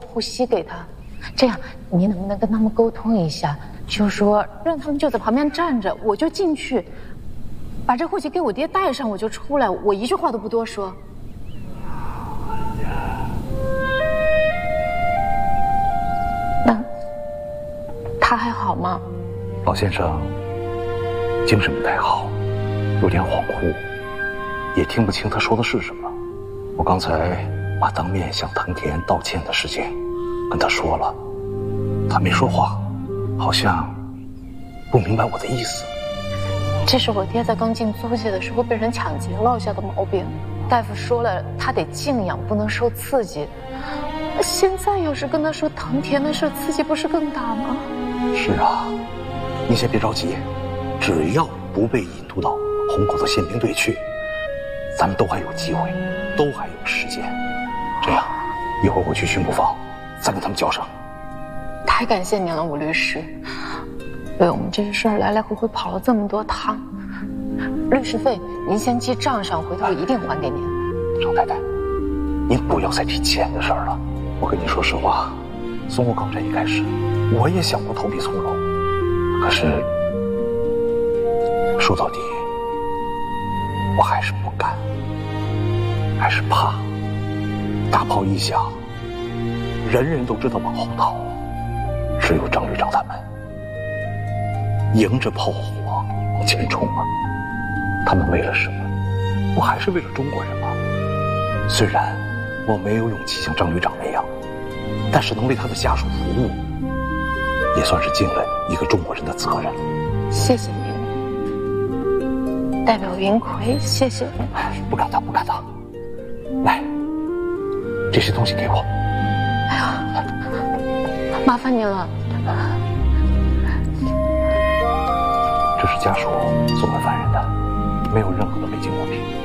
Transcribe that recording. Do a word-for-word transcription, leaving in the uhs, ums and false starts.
护膝给他。这样，你能不能跟他们沟通一下，就说让他们就在旁边站着，我就进去，把这护膝给我爹戴上，我就出来，我一句话都不多说。那他还好吗？ 老先生精神不太好，有点恍惚，也听不清他说的是什么。我刚才把当面向藤田道歉的事情跟他说了，他没说话，好像不明白我的意思。 这是我爹在刚进租界的时候被人抢劫落下的毛病，大夫说了，他得静养，不能受刺激。现在要是跟他说藤田的事，刺激不是更大吗？ 是啊，你先别着急，只要不被引渡到虹口的宪兵队去，咱们都还有机会，都还有时间。这样，一会儿我去巡捕房，再跟他们交上。 太感谢您了，武律师，为我们这事儿来来回回跑了这么多趟，律师费您先记账上，回头我一定还给您。 张太太，您不要再提钱的事儿了。我跟你说实话，从我搞这一开始，我也想过投笔从戎，可是说到底，我还是不敢，还是怕。大炮一响，人人都知道往后逃，只有张旅长他们迎着炮火往前冲啊！他们为了什么？不还是为了中国人吗？虽然我没有勇气像张旅长那样，但是能为他的家属服务，也算是尽了一个中国人的责任。 谢谢您，代表云葵，谢谢您。 不敢当，不敢当。来，这些东西给我。 哎呀，麻烦您了。 这是家属送给犯人的，没有任何的违禁物品。